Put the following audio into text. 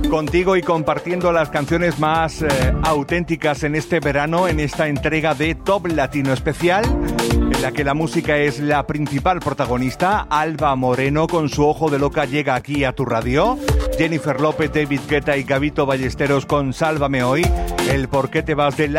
contigo y compartiendo las canciones más auténticas en este verano, en esta entrega de Top Latino Especial, en la que la música es la principal protagonista. Alba Moreno con su Ojo de Loca llega aquí a tu radio. Jennifer López, David Guetta y Gabito Ballesteros con Sálvame Hoy. El Por qué te vas de